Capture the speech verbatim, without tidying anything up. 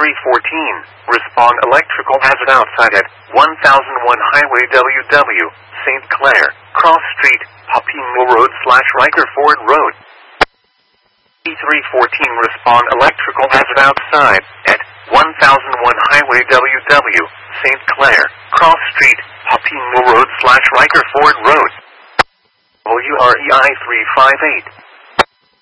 three fourteen, respond electrical hazard outside at one thousand one Highway W W, Saint Clair, Cross Street, Poppy Mill Road slash Riker Ford Road. E three fourteen, respond electrical hazard outside at one thousand one Highway W W, Saint Clair, Cross Street, Poppy Mill Road slash Riker Ford Road. O U R E I three five eight.